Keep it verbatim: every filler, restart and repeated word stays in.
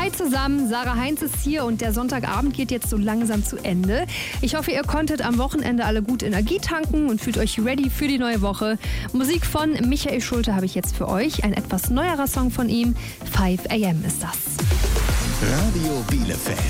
Hi zusammen, Sarah Heinz ist hier und der Sonntagabend geht jetzt so langsam zu Ende. Ich hoffe, ihr konntet am Wochenende alle gut Energie tanken und fühlt euch ready für die neue Woche. Musik von Michael Schulte habe ich jetzt für euch. Ein etwas neuerer Song von ihm. five a m ist das. Radio Bielefeld.